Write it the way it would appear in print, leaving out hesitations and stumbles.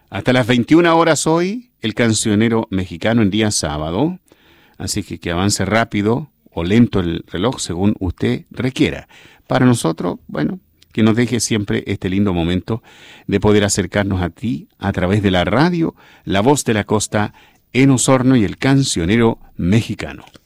Hasta las 21 horas hoy, el cancionero mexicano en día sábado. Así que avance rápido o lento el reloj según usted requiera. Para nosotros, bueno, que nos deje siempre este lindo momento de poder acercarnos a ti a través de la radio, La Voz de la Costa en Osorno y el cancionero mexicano.